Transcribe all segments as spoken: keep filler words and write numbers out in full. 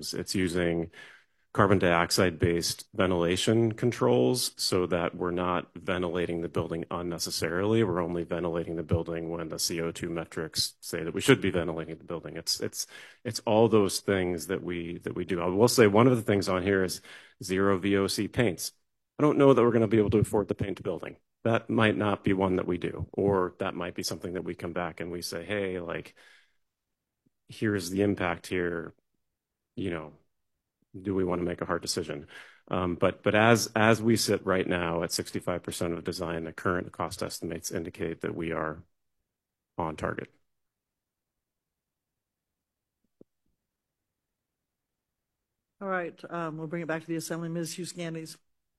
systems. It's using carbon dioxide-based ventilation controls so that we're not ventilating the building unnecessarily. We're only ventilating the building when the C O two metrics say that we should be ventilating the building. It's it's it's all those things that we that we do. I will say one of the things on here is zero V O C paints. I don't know that we're going to be able to afford to paint the building. That might not be one that we do, or that might be something that we come back and we say, hey, like, here's the impact here, you know, do we want to make a hard decision? Um, but but as as we sit right now at sixty-five percent of design, the current cost estimates indicate that we are on target. All right, um, we'll bring it back to the assembly. Miz Hughes Gandes,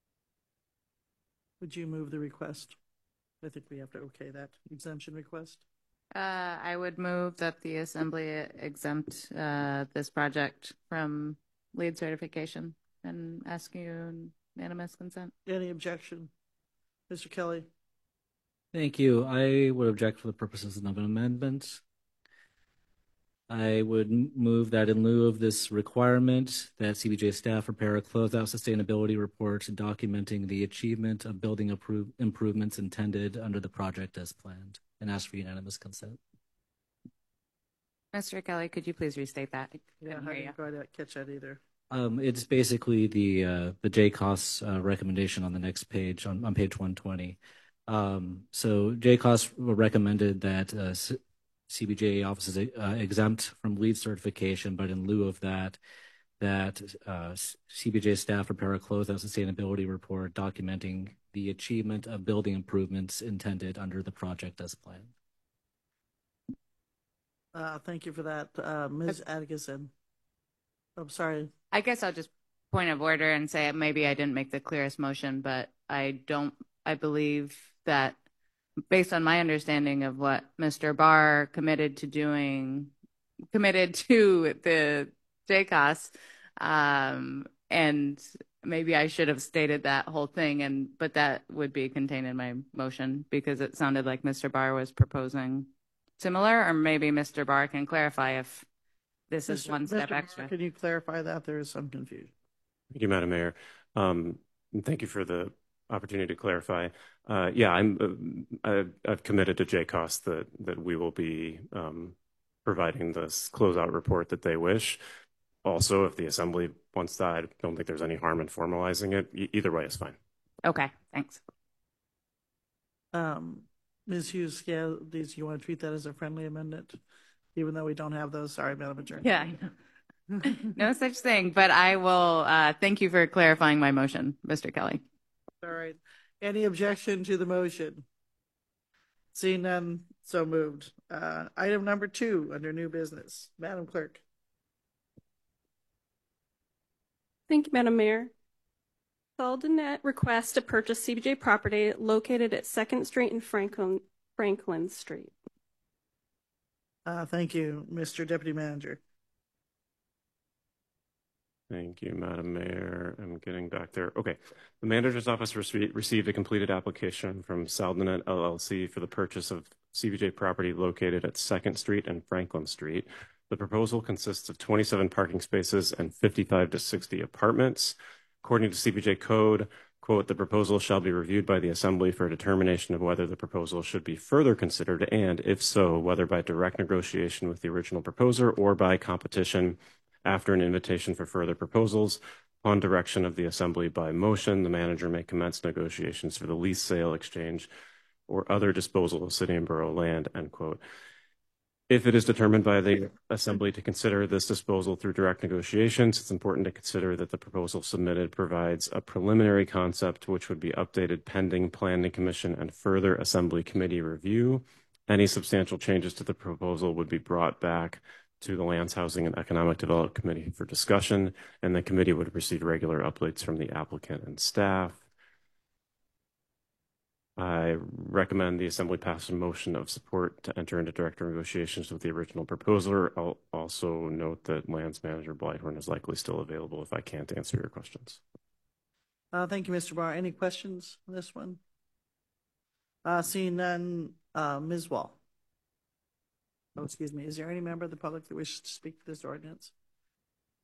would you move the request? I think we have to okay that exemption request. Uh, I would move that the assembly exempt uh, this project from LEED certification and ask you unanimous consent. Any objection? Mister Kelly? Thank you. I would object for the purposes of an amendment. I would move that in lieu of this requirement, that C B J staff prepare a closeout sustainability report documenting the achievement of building appro- improvements intended under the project as planned, and ask for unanimous consent. Mister Kelly, could you please restate that? I Yeah, didn't I hear you. didn't quite catch that either. Um, it's basically the uh, the J COS uh, recommendation on the next page, on, on page one twenty. Um, so J COS recommended that uh, C B J offices uh, exempt from LEED certification, but in lieu of that, that uh, C B J staff prepare a closeout sustainability report documenting the achievement of building improvements intended under the project as planned. Uh, thank you for that. Uh, Miz Atkinson. I'm sorry. I guess I'll just point of order and say maybe I didn't make the clearest motion, but I don't, I believe that based on my understanding of what Mister Barr committed to doing, committed to the J COS, um, and maybe I should have stated that whole thing, and but that would be contained in my motion because it sounded like Mister Barr was proposing similar, or maybe Mister Barr can clarify if this is Mister one step Mister extra. Barr, can you clarify that? There is some confusion. Thank you, Madam Mayor. Um, and thank you for the opportunity to clarify. Uh, yeah, I'm. Uh, I've committed to J COS that that we will be um, providing this closeout report that they wish. Also, if the assembly wants that, I don't think there's any harm in formalizing it. E- either way is fine. Okay, thanks. Um, Miz Hughes, yeah, these, you want to treat that as a friendly amendment, even though we don't have those? Sorry, Madam Attorney. Yeah, I know. No such thing, but I will uh, thank you for clarifying my motion, Mister Kelly. All right. Any objection to the motion? Seeing none, so moved. Uh, item number two under new business. Madam Clerk. Thank you, Madam Mayor. Saldanet requests to purchase C B J property located at second Street and Franklin, Franklin Street. Uh, thank you, Mister Deputy Manager. Thank you, Madam Mayor. I'm getting back there. Okay. The manager's office rece- received a completed application from Saldanet L L C for the purchase of C B J property located at second Street and Franklin Street. The proposal consists of twenty-seven parking spaces and fifty-five to sixty apartments. According to C B J code, quote, the proposal shall be reviewed by the assembly for a determination of whether the proposal should be further considered and, if so, whether by direct negotiation with the original proposer or by competition after an invitation for further proposals. On direction of the assembly by motion, the manager may commence negotiations for the lease, sale, exchange, or other disposal of city and borough land, end quote. If it is determined by the assembly to consider this disposal through direct negotiations, it's important to consider that the proposal submitted provides a preliminary concept which would be updated pending planning commission and further assembly committee review. Any substantial changes to the proposal would be brought back to the Lands, Housing, and Economic Development Committee for discussion, and the committee would receive regular updates from the applicant and staff. I recommend the assembly pass a motion of support to enter into direct negotiations with the original proposer. I'll also note that Lands Manager Blyhorn is likely still available if I can't answer your questions. Uh, thank you, Mister Barr. Any questions on this one? Uh, seeing none, uh, Miz Wall. Oh, excuse me. Is there any member of the public that wishes to speak to this ordinance?